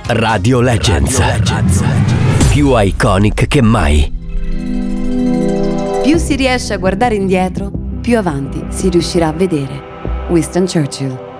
Radio Legends. Più iconic che mai. Più si riesce a guardare indietro, più avanti si riuscirà a vedere. Winston Churchill.